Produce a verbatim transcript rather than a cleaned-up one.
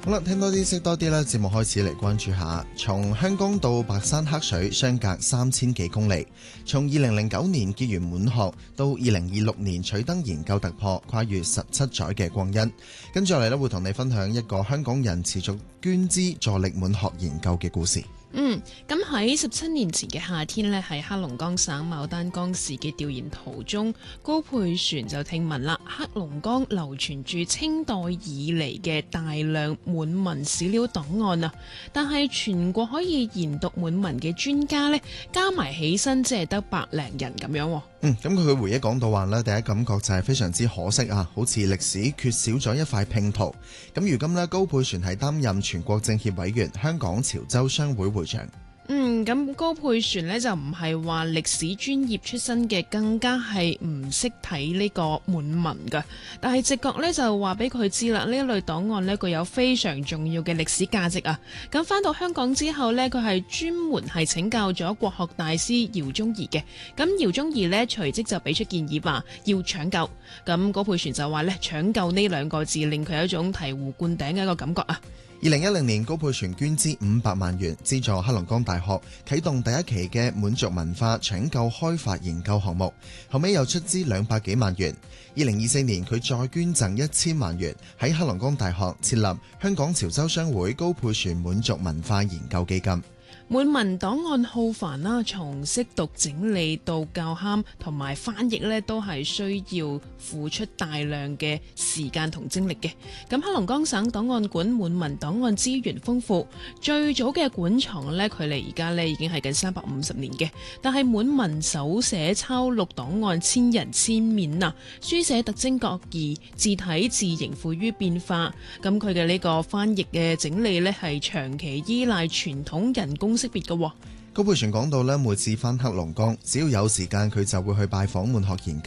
好啦，聽多啲識多啲啦，節目開始嚟關注下。從香港到白山黑水相隔三千幾公里，從二零零九年結緣滿學到二零二六年取得研究突破，跨越十七載嘅光陰。跟住落嚟咧，會同你分享一個香港人持續捐資助力滿學研究嘅故事。 嗯，咁喺十七年前嘅夏天呢，喺黑龍江省牡丹江市嘅調研途中，高佩璇就聽聞啦，黑龍江流傳住清代以嚟嘅大量滿文史料檔案啊，但係全國可以研讀滿文嘅專家呢，加埋起身只係得百零人咁樣。 嗯，咁佢嘅回憶講到話呢，第一感覺就係非常之可惜啊，好似歷史缺少咗一塊拼圖。咁如今呢，高佩璇係擔任全國政協委員、香港潮州商會會長。 嗯，咁高佩璇呢就唔係話歷史專業出身嘅，更加係唔識睇呢個滿文㗎。但係直覺呢就話俾佢知啦，呢一類檔案呢具有非常重要嘅歷史價值啊。咁返到香港之後呢，佢係專門係請教咗國學大師饒宗頤嘅。咁饒宗頤呢隨即就俾出建議話要搶救。咁高佩璇就話呢，搶救呢兩個字令佢有一種醍醐灌頂嘅一個感覺啊。 二零一零年，高佩璇捐資五百萬元，資助黑龍江大學啟動第一期嘅滿族文化搶救開發研究項目，後尾又出資兩百幾萬元。二零二四年，佢再捐贈一千萬元，喺黑龍江大學設立香港潮州商會高佩璇滿族文化研究基金。 滿文檔案浩繁啦，從識讀整理到校勘同埋翻譯呢，都係需要付出大量嘅時間同精力嘅。咁黑龍江省檔案館滿文檔案資源豐富，最早嘅館藏呢，距離而家呢已經係近三百五十年嘅。但係滿文手寫抄錄檔案千人千面啊，書寫特徵各異，字體字形富於變化。咁佢嘅呢個翻譯嘅整理呢，係長期依賴傳統人工識別嘅。 高佩璇講到咧，每次返黑龍江，只要有時間，佢就會去拜訪滿學研究。